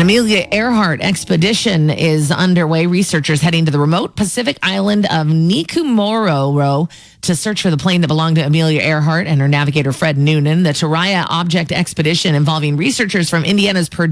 Amelia Earhart expedition is underway. Researchers heading to the remote Pacific island of Nikomoro to search for the plane that belonged to Amelia Earhart and her navigator, Fred Noonan. The Taraya Object Expedition, involving researchers from Indiana's Purdue